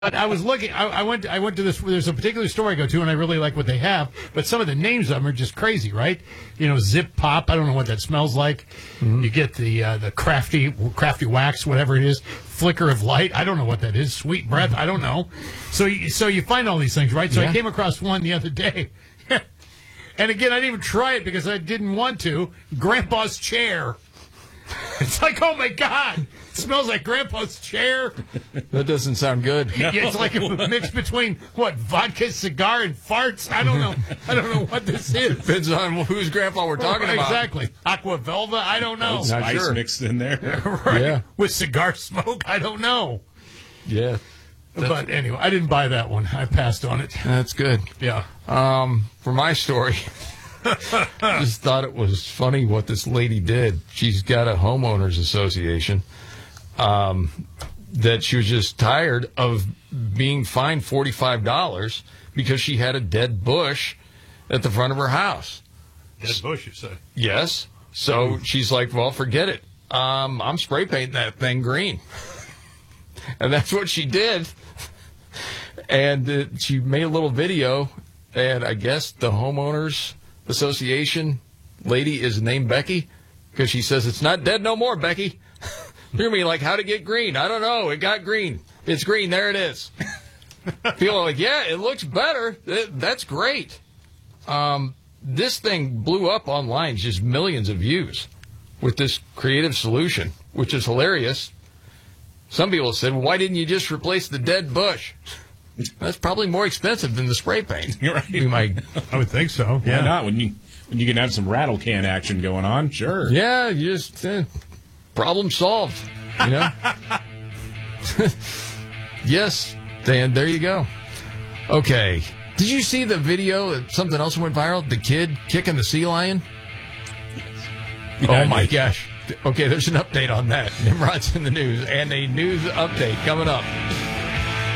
But I was looking. I went to this. There's a particular store I go to, and I really like what they have. But some of the names of them are just crazy, right? You know, Zip Pop. I don't know what that smells like. Mm-hmm. You get the crafty wax, whatever it is. Flicker of Light. I don't know what that is. Sweet Breath. I don't know. So you find all these things, right? So I came across one the other day, and again I didn't even try it because I didn't want to. Grandpa's Chair. It's like, oh my God, it smells like Grandpa's chair. That doesn't sound good. Yeah, it's like a mix between vodka, cigar, and farts. I don't know what this is. Depends on whose Grandpa we're talking about. Exactly. Aqua Velva. I don't know. Old Spice mixed in there. Right. Yeah. With cigar smoke. I don't know. Yeah. But anyway, I didn't buy that one. I passed on it. That's good. Yeah. For my story. Just thought it was funny what this lady did. She's got a homeowners association that she was just tired of being fined $45 because she had a dead bush at the front of her house. Dead bush, you say? Yes. So she's like, well, forget it. I'm spray painting that thing green. And that's what she did. And she made a little video, and I guess the homeowners association lady is named Becky because she says it's not dead no more, Becky. Hear me, like, how to get green? I don't know. It got green. It's green. There it is. People are like, yeah, it looks better. That's great. This thing blew up online, just millions of views with this creative solution, which is hilarious. Some people said, well, why didn't you just replace the dead bush? That's probably more expensive than the spray paint. You're right. I would think so. Why not? When you can have some rattle can action going on, sure. Yeah, you just problem solved. You know. Yes, Dan. There you go. Okay. Did you see the video? Something else went viral. The kid kicking the sea lion. Yeah, oh my gosh. Okay, there's an update on that. Nimrod's in the news, and a news update coming up.